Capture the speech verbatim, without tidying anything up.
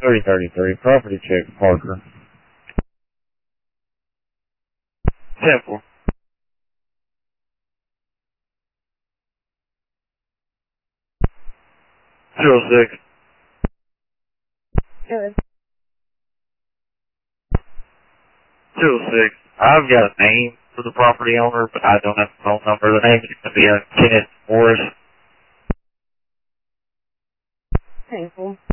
three thirty-three, property check, Parker. ten four. Zero six. Good. Zero six. I've got a name for the property owner, but I don't have a phone number. The name is going to be uh, Kenneth Morris. Painful.